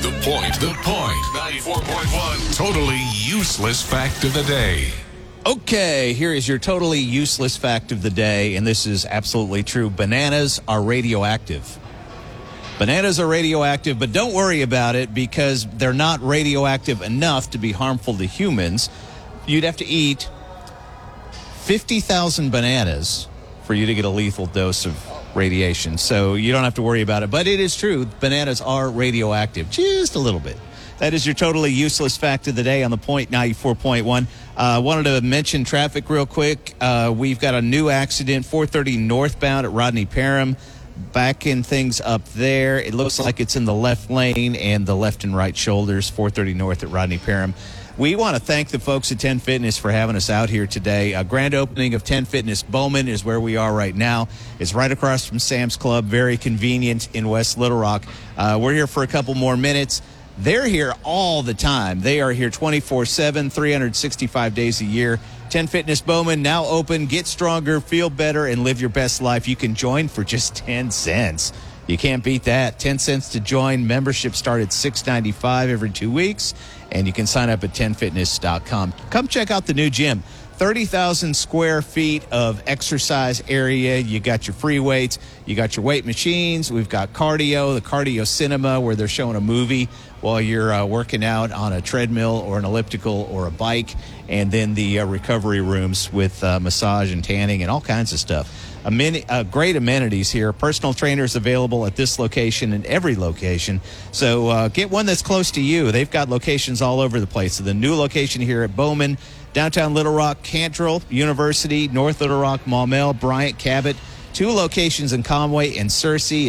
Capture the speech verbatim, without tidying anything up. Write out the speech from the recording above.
The Point. The Point. ninety-four point one. Totally useless fact of the day. Okay, here is your totally useless fact of the day, and this is absolutely true. Bananas are radioactive. Bananas are radioactive, but don't worry about it because they're not radioactive enough to be harmful to humans. You'd have to eat fifty thousand bananas for you to get a lethal dose of radiation. So you don't have to worry about it. But it is true, bananas are radioactive, just a little bit. That is your totally useless fact of the day on the Point ninety-four point one. I uh, wanted to mention traffic real quick. Uh, we've got a new accident, four thirty northbound at Rodney Parham. Backing things up there. It looks like it's in the left lane and the left and right shoulders, four thirty north at Rodney Parham. We want to thank the folks at ten Fitness for having us out here today. A grand opening of ten Fitness Bowman is where we are right now. It's right across from Sam's Club, very convenient in West Little Rock. Uh, we're here for a couple more minutes. They're here all the time. They are here twenty-four seven, three hundred sixty-five days a year. ten Fitness Bowman, now open. Get stronger, feel better, and live your best life. You can join for just ten cents. You can't beat that. ten cents to join. Membership start at six ninety-five every two weeks, and you can sign up at ten fitness dot com. Come check out the new gym. thirty thousand square feet of exercise area. You got your free weights. You got your weight machines. We've got cardio, the cardio cinema where they're showing a movie while you're uh, working out on a treadmill or an elliptical or a bike. And then the uh, recovery rooms with uh, massage and tanning and all kinds of stuff. A many, uh, great amenities here. Personal trainers available at this location and every location. So uh, get one that's close to you. They've got locations all over the place. So the new location here at Bowman, downtown Little Rock, Cantrell, University, North Little Rock, Maumelle, Bryant, Cabot. Two locations in Conway and Searcy.